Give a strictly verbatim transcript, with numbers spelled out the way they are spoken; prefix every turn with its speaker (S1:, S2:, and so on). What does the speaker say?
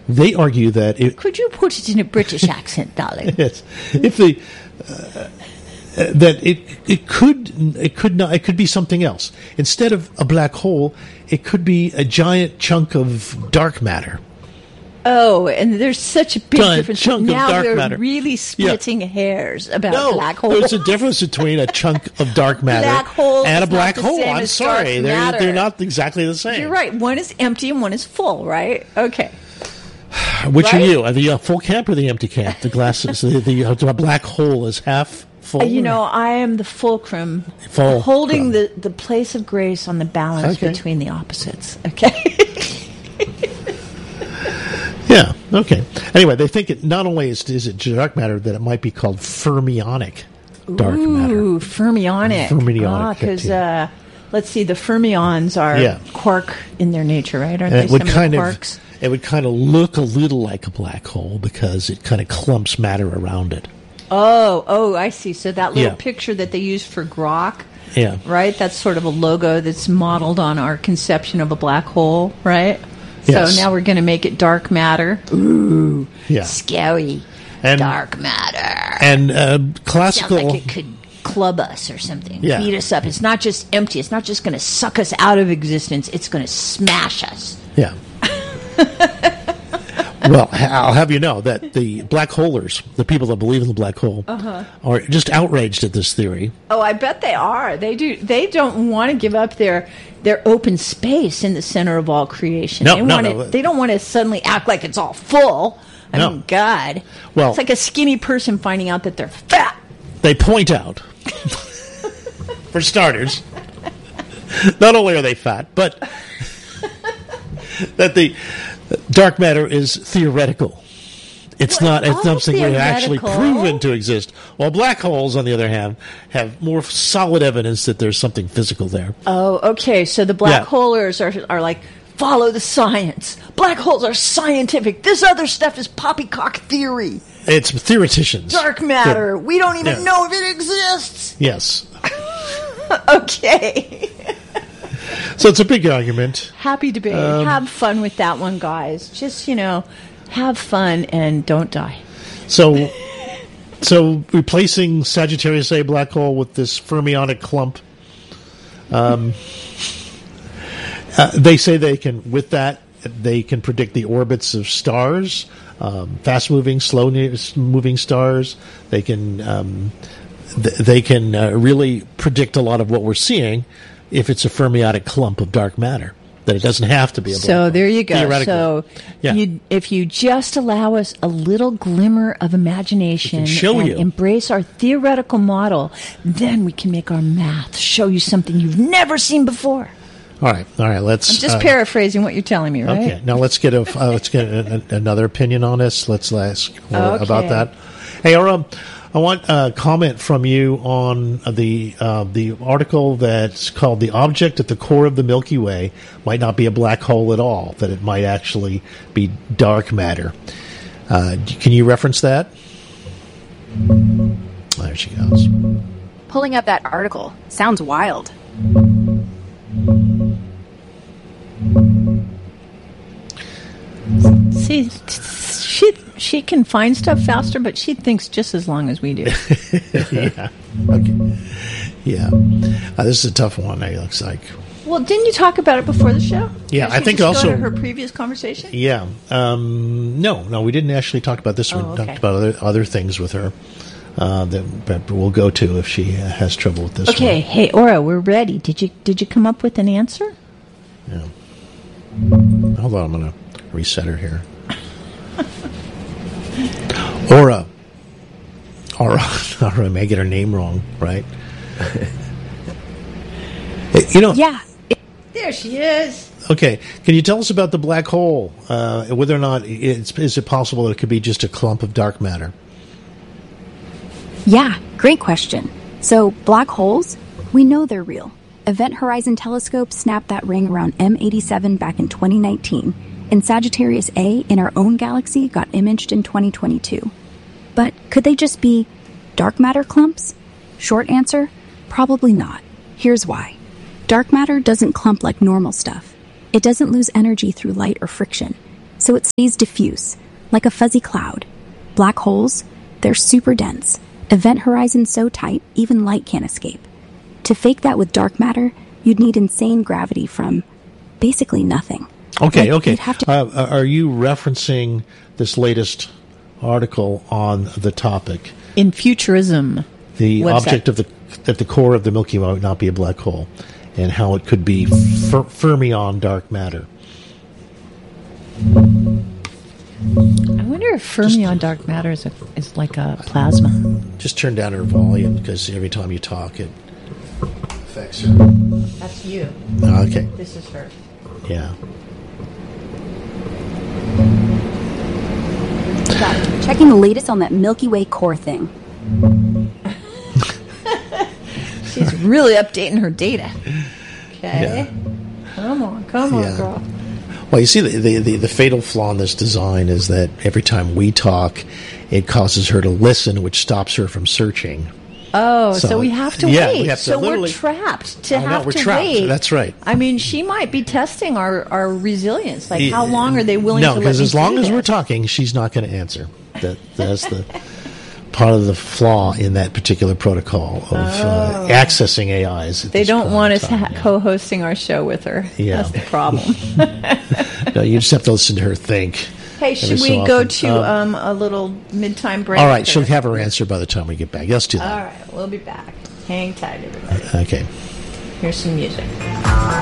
S1: they argue that it,
S2: could you put it in a British accent, darling?
S1: yes, if the uh, that it it could it could not it could be something else. Instead of a black hole, it could be a giant chunk of dark matter.
S2: Oh, and there's such a big
S1: Giant
S2: difference.
S1: chunk of
S2: now
S1: dark
S2: we're
S1: matter.
S2: really splitting yeah. hairs about
S1: no,
S2: black holes.
S1: There's a difference between a chunk of dark matter
S2: black hole
S1: and a
S2: is
S1: black
S2: not the
S1: hole.
S2: same
S1: I'm
S2: as
S1: sorry,
S2: dark
S1: they're
S2: matter.
S1: they're not exactly the same.
S2: You're right. One is empty and one is full. Right? Okay.
S1: Which
S2: right?
S1: are you? Are the uh, full camp or the empty camp? The glasses, the, the, uh, the black hole is half full.
S2: Uh, you know, I am the fulcrum,
S1: full
S2: holding the, the place of grace on the balance
S1: okay.
S2: between the opposites. Okay.
S1: yeah. Okay. Anyway, they think it not only is, is it dark matter, that it might be called fermionic dark
S2: Ooh,
S1: matter.
S2: Ooh, fermionic.
S1: Fermionic.
S2: Because uh, let's see, the fermions are
S1: yeah.
S2: quark in their nature, right? Aren't
S1: and
S2: they
S1: it would
S2: some
S1: kind
S2: of
S1: of
S2: the quarks?
S1: It would kind of look a little like a black hole because it kind of clumps matter around it.
S2: Oh, oh, I see. So that little
S1: yeah.
S2: picture that they use for Grok,
S1: yeah,
S2: right? That's sort of a logo that's modeled on our conception of a black hole, right?
S1: Yes.
S2: So now we're going to make it dark matter. Ooh,
S1: yeah.
S2: scary.
S1: And,
S2: dark matter.
S1: And uh, classical...
S2: Sounds like it could club us or something,
S1: yeah.
S2: beat us up. It's not just empty. It's not just going to suck us out of existence. It's going to smash us.
S1: Yeah. Well, I'll have you know that the black holers, the people that believe in the black hole, uh-huh. are just outraged at this theory.
S2: Oh, I bet they are. They do. They don't want to give up their their open space in the center of all creation.
S1: No,
S2: they
S1: no,
S2: want
S1: no.
S2: It, they don't want to suddenly act like it's all full. I
S1: no.
S2: mean, God.
S1: Well,
S2: it's like a skinny person finding out that they're fat.
S1: They point out, for starters, not only are they fat, but that the dark matter is theoretical. It's
S2: well,
S1: not it's something we've actually
S2: theoretical.
S1: proven to exist. While black holes, on the other hand, have more solid evidence that there's something physical there.
S2: Oh, okay. So the black
S1: Yeah.
S2: holers are are like, follow the science. Black holes are scientific. This other stuff is poppycock theory.
S1: It's theoreticians.
S2: Dark matter.
S1: Yeah.
S2: We don't even
S1: Yeah.
S2: know if it exists.
S1: Yes.
S2: Okay.
S1: So it's a big argument.
S2: Happy debate.
S1: Um,
S2: have fun with that one, guys. Just, you know, have fun and don't die.
S1: So, so replacing Sagittarius A black hole with this fermionic clump, um, uh, they say they can, with that, they can predict the orbits of stars, um, fast-moving, slow-moving stars. They can, um, th- they can uh, really predict a lot of what we're seeing if it's a fermionic clump of dark matter. That it doesn't have to be a black
S2: So
S1: hole.
S2: there you go. So
S1: yeah.
S2: you, if you just allow us a little glimmer of imagination
S1: show
S2: and
S1: you.
S2: embrace our theoretical model, then we can make our math show you something you've never seen before.
S1: All right, all right. Let's.
S2: I'm just
S1: uh,
S2: paraphrasing what you're telling me, right?
S1: Okay, now let's get a uh, let's get a, a, another opinion on this. Let's ask more
S2: Okay.
S1: about that. Hey, or, um, I want a comment from you on the uh, the article that's called "The Object at the Core of the Milky Way Might Not Be a Black Hole at All; That it might actually be dark matter." Uh, can you reference that? There she goes.
S3: Pulling up that article sounds wild.
S2: See, she she can find stuff faster, but she thinks just as long as we do.
S1: Yeah. Okay. Yeah. Uh, this is a tough one. It looks like.
S2: Well, didn't you talk about it before the show?
S1: Yeah,
S2: Did
S1: I
S2: she
S1: think
S2: just
S1: also-
S2: go to her previous conversation.
S1: Yeah. Um, no, no, we didn't actually talk about this one.
S2: Oh,
S1: We
S2: okay.
S1: talked about other other things with her uh, that, that we'll go to if she uh, has trouble with this
S2: Okay,
S1: one.
S2: hey Aura, we're ready. Did you did you come up with an answer?
S1: Yeah. Hold on, I'm going to reset her here. Aura. Aura. Aura, I may get her name wrong, right? You know.
S3: Yeah.
S2: There she is.
S1: Okay, can you tell us about the black hole? Uh, whether or not it's, is it possible that it could be just a clump of dark matter?
S3: Yeah, great question. So, black holes, we know they're real. Event Horizon Telescope snapped that ring around M eighty-seven back in twenty nineteen, and Sagittarius A in our own galaxy got imaged in twenty twenty-two. But could they just be dark matter clumps? Short answer, probably not. Here's why. Dark matter doesn't clump like normal stuff. It doesn't lose energy through light or friction. so it stays diffuse, like a fuzzy cloud. Black holes, they're super dense. Event horizons so tight, even light can't escape. To fake that with dark matter, you'd need insane gravity from basically nothing.
S1: Okay,
S3: Like,
S1: okay.
S3: you'd have to-
S1: Uh, are you referencing this latest article on the topic?
S2: In Futurism.
S1: The
S2: website.
S1: object of the at the core of the Milky Way might not be a black hole, and how it could be fer- fermion dark matter.
S2: I wonder if fermion dark matter is, a, is like a plasma.
S1: Just turn down her volume because every time you talk, it affects her.
S2: That's you.
S1: Okay,
S2: This is her.
S1: yeah.
S3: Checking the latest on that Milky Way core thing.
S2: She's really updating her data. Okay.
S1: Yeah.
S2: Come on, come on,
S1: Yeah.
S2: girl.
S1: Well, you see, the, the, the, the fatal flaw in this design is that every time we talk, it causes her to listen, which stops her from searching.
S2: Oh, so,
S1: So,
S2: we have to
S1: yeah,
S2: wait.
S1: we have to
S2: so we're
S1: literally-
S2: trapped to
S1: I know,
S2: have
S1: we're
S2: to
S1: trapped.
S2: wait.
S1: That's right.
S2: I mean, she might be testing our, our resilience. Like, how
S1: Yeah.
S2: long are they willing
S1: no,
S2: to let
S1: because
S2: me
S1: as long
S2: do
S1: as we're
S2: this?
S1: talking, she's not going to answer. That That's the part of the flaw in that particular protocol of uh, accessing A Is. at
S2: Oh. They
S1: this
S2: don't
S1: point
S2: want
S1: in
S2: us
S1: time,
S2: ha-
S1: yeah.
S2: co-hosting our show with her.
S1: Yeah.
S2: That's the problem.
S1: No, you just have to listen to her think.
S2: Hey,
S1: every
S2: should
S1: so
S2: we go
S1: often.
S2: to
S1: Um,
S2: um, a little mid-time break?
S1: all right,
S2: or-
S1: she'll have her answer by the time we get back. Let's do
S2: All
S1: that.
S2: right, we'll be back. Hang tight, everybody.
S1: Okay.
S2: Here's some music.